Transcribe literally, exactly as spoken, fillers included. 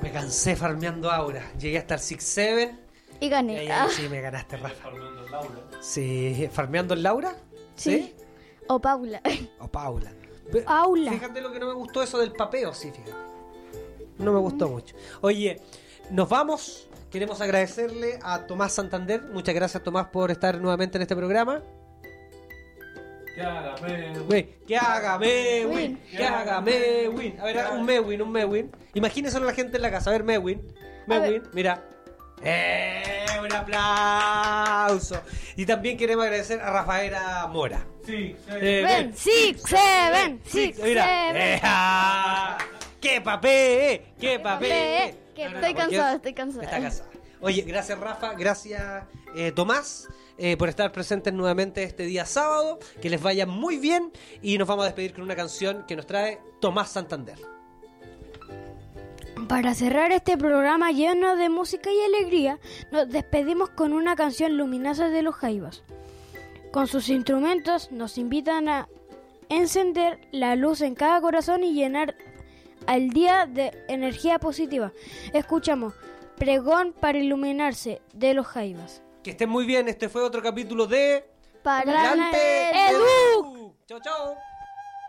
me cansé farmeando aura. Llegué hasta el seis siete. Y gané. Y ahí, Ah. sí, me ganaste, Rafa. Farmeando el Laura. Sí, farmeando el Laura. Sí. O Paula. O Paula. Pe- Paula. Fíjate lo que no me gustó eso del papeo, sí, fíjate. No me gustó mucho. Oye, nos vamos. Queremos agradecerle a Tomás Santander. Muchas gracias, Tomás, por estar nuevamente en este programa. Que haga Mewin. Wey, que haga Mewin, Win. que haga Mewin. A ver, un Mewin, un Mewin. Imagínenselo a la gente en la casa. A ver, Mewin. Mewin, mira. ¡Eh! ¡Un aplauso! Y también queremos agradecer a Rafaela Mora. Sí, sí. Eh, Ven, six, seven, Sí, six, mira. seven. Eh, ah, ¡qué papel! ¡Qué papel! papel! Que No, no, estoy no, porque cansada, estoy cansada. Está cansada. Oye, gracias Rafa, gracias eh, Tomás eh, por estar presentes nuevamente este día sábado. Que les vaya muy bien y nos vamos a despedir con una canción que nos trae Tomás Santander. Para cerrar este programa lleno de música y alegría, nos despedimos con una canción luminosa de los Jaivas. Con sus instrumentos nos invitan a encender la luz en cada corazón y llenar al día de energía positiva. Escuchamos Pregón para iluminarse de los Jaivas. Que estén muy bien, este fue otro capítulo de Para Adelante, Edu. Edu. Chao, chao.